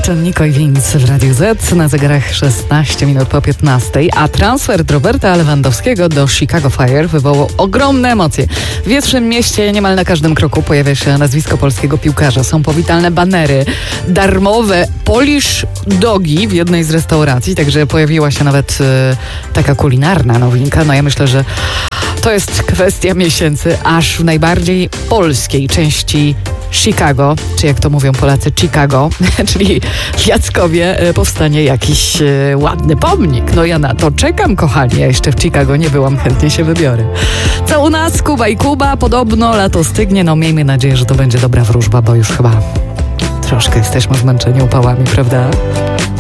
Clapton, Nico i Vince w Radiu Z, na zegarach 16 minut po 15, a transfer Roberta Lewandowskiego do Chicago Fire wywołał ogromne emocje. W wietrznym mieście niemal na każdym kroku pojawia się nazwisko polskiego piłkarza. Są powitalne banery, darmowe Polish dogi w jednej z restauracji, także pojawiła się nawet taka kulinarna nowinka. No ja myślę, że to jest kwestia miesięcy, aż w najbardziej polskiej części Chicago, czy jak to mówią Polacy, Chicago, czyli w Jackowie powstanie jakiś ładny pomnik. No ja na to czekam, kochani. Ja jeszcze w Chicago nie byłam, chętnie się wybiorę. Co u nas? Kuba i Kuba. Podobno lato stygnie. No miejmy nadzieję, że to będzie dobra wróżba, bo już chyba troszkę jesteśmy zmęczeni upałami, prawda?